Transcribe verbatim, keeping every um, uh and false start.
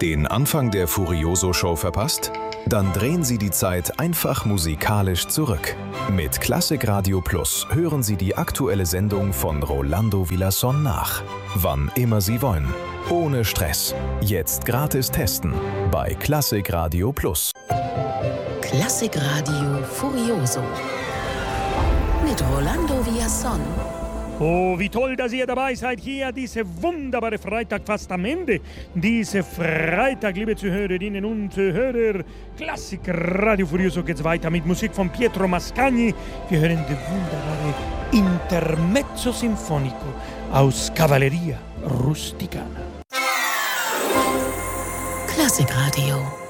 Den Anfang der Furioso-Show verpasst? Dann drehen Sie die Zeit einfach musikalisch zurück. Mit Klassikradio Plus hören Sie die aktuelle Sendung von Rolando Villazón nach. Wann immer Sie wollen. Ohne Stress. Jetzt gratis testen bei Klassikradio Plus. Klassikradio Furioso mit Rolando Villazón. Oh, wie toll, dass ihr dabei seid hier, diese wunderbare Freitag fast am Ende. Diese Freitag, liebe Zuhörerinnen und Zuhörer, Klassikradio Furioso geht's weiter mit Musik von Pietro Mascagni. Wir hören die wunderbare Intermezzo Sinfonico aus Cavalleria Rusticana. Klassikradio.